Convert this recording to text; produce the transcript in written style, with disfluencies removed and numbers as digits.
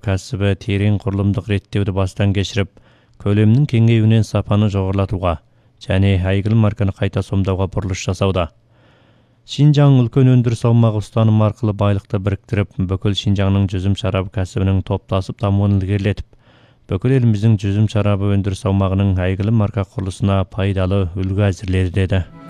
кәсібі терең құрылымдық реттеуді бастан кешіріп, көлемнің кеңеюінен сапаны жоғарылатуға және әйгілі марканы қайта сомдауға бұрылыш жасауда. Шинжаң үлкен өндіріс аумағы ұстанымы арқылы байлықты біріктіріп, бүкіл Шинжаңның жүзім шарабы кәсібінің топтасып дамуын ілгерілетіп, бүкіл еліміздің жүзім шарабы өндіріс аумағының әйгілі марка құрылысына пайдалы үлгі әзірледі деді.